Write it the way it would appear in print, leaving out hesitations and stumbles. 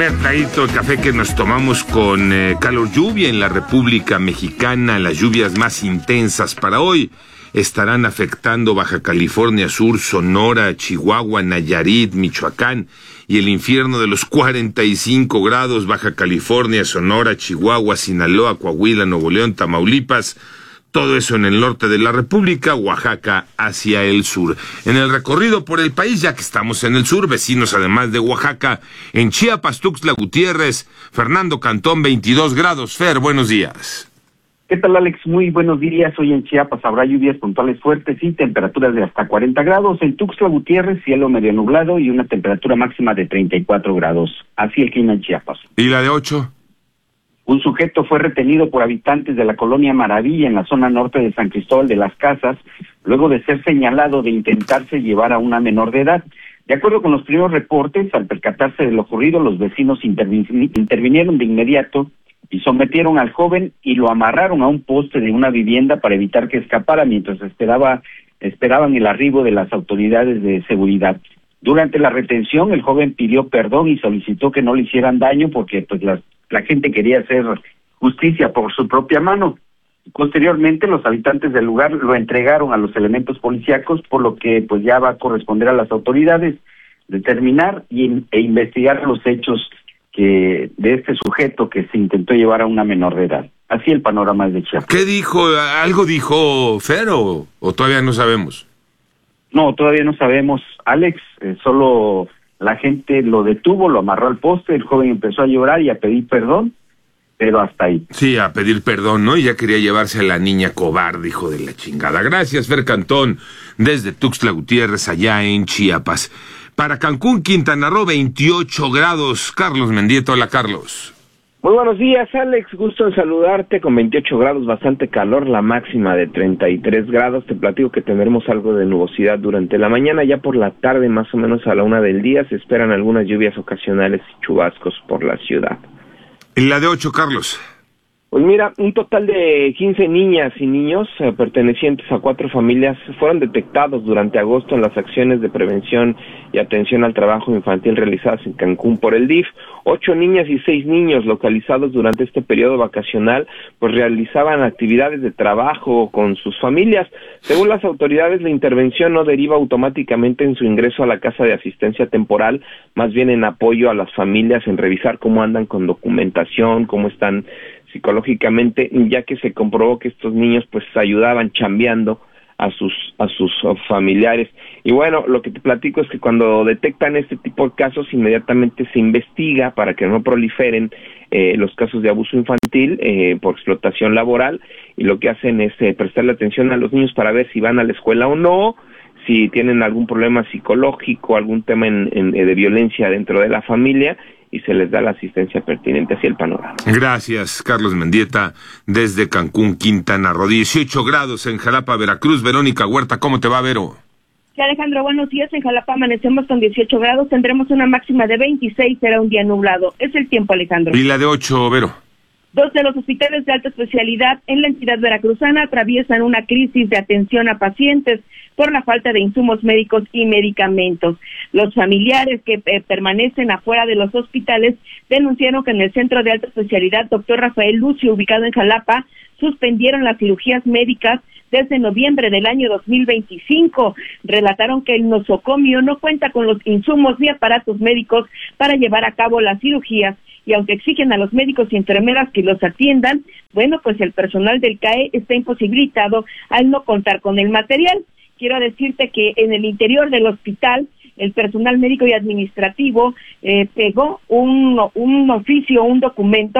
primer traguito de café que nos tomamos con calor lluvia en la República Mexicana. Las lluvias más intensas para hoy estarán afectando Baja California Sur, Sonora, Chihuahua, Nayarit, Michoacán y el infierno de los 45 grados, Baja California, Sonora, Chihuahua, Sinaloa, Coahuila, Nuevo León, Tamaulipas. Todo eso en el norte de la República, Oaxaca hacia el sur. En el recorrido por el país, ya que estamos en el sur, vecinos además de Oaxaca, en Chiapas, Tuxtla Gutiérrez, Fernando Cantón, 22 grados. Fer, buenos días. ¿Qué tal, Alex? Muy buenos días. Hoy en Chiapas habrá lluvias puntuales fuertes y temperaturas de hasta 40 grados. En Tuxtla Gutiérrez, cielo medio nublado y una temperatura máxima de 34 grados. Así el clima en Chiapas. ¿Y la de 8? Un sujeto fue retenido por habitantes de la colonia Maravilla en la zona norte de San Cristóbal de las Casas, luego de ser señalado de intentarse llevar a una menor de edad. De acuerdo con los primeros reportes, al percatarse de lo ocurrido, los vecinos intervinieron de inmediato y sometieron al joven y lo amarraron a un poste de una vivienda para evitar que escapara mientras esperaban el arribo de las autoridades de seguridad. Durante la retención, el joven pidió perdón y solicitó que no le hicieran daño porque pues la gente quería hacer justicia por su propia mano. Posteriormente, los habitantes del lugar lo entregaron a los elementos policíacos, por lo que pues ya va a corresponder a las autoridades determinar e investigar los hechos de este sujeto que se intentó llevar a una menor de edad. Así el panorama de Chiapas. ¿Qué dijo? ¿Algo dijo Fer o todavía no sabemos? No, todavía no sabemos, Alex. Solo la gente lo detuvo, lo amarró al poste, el joven empezó a llorar y a pedir perdón, pero hasta ahí. Sí, a pedir perdón, ¿no? Y ya quería llevarse a la niña cobarde, hijo de la chingada. Gracias, Fer Cantón, desde Tuxtla Gutiérrez, allá en Chiapas. Para Cancún, Quintana Roo, 28 grados. Carlos Mendieta, hola, Carlos. Muy buenos días, Alex, gusto en saludarte. Con 28 grados, bastante calor, la máxima de 33 grados. Te platico que tendremos algo de nubosidad durante la mañana. Ya por la tarde, más o menos a la 1 del día, se esperan algunas lluvias ocasionales y chubascos por la ciudad. ¿En la de 8, Carlos? Pues mira, un total de 15 niñas y niños pertenecientes a 4 familias fueron detectados durante agosto en las acciones de prevención y atención al trabajo infantil realizadas en Cancún por el DIF. 8 niñas y 6 niños localizados durante este periodo vacacional pues realizaban actividades de trabajo con sus familias. Según las autoridades, la intervención no deriva automáticamente en su ingreso a la casa de asistencia temporal, más bien en apoyo a las familias en revisar cómo andan con documentación, cómo están psicológicamente, ya que se comprobó que estos niños pues ayudaban chambeando a sus familiares. Y bueno, lo que te platico es que cuando detectan este tipo de casos, inmediatamente se investiga para que no proliferen los casos de abuso infantil por explotación laboral, y lo que hacen es prestarle atención a los niños para ver si van a la escuela o no, si tienen algún problema psicológico, algún tema de violencia dentro de la familia, y se les da la asistencia pertinente. Hacia el panorama. Gracias, Carlos Mendieta, desde Cancún, Quintana Roo. 18 grados en Jalapa, Veracruz. Verónica Huerta, ¿cómo te va, Vero? Sí, Alejandro, buenos días. En Jalapa amanecemos con 18 grados, tendremos una máxima de 26, será un día nublado. Es el tiempo, Alejandro. ¿Y la de 8, Vero? 2 de los hospitales de alta especialidad en la entidad veracruzana atraviesan una crisis de atención a pacientes por la falta de insumos médicos y medicamentos. Los familiares que permanecen afuera de los hospitales denunciaron que en el centro de alta especialidad Dr. Rafael Lucio, ubicado en Jalapa, suspendieron las cirugías médicas desde noviembre del año 2025. Relataron que el nosocomio no cuenta con los insumos ni aparatos médicos para llevar a cabo las cirugías, y aunque exigen a los médicos y enfermeras que los atiendan, bueno, pues el personal del CAE está imposibilitado al no contar con el material. Quiero decirte que en el interior del hospital, el personal médico y administrativo pegó un oficio, un documento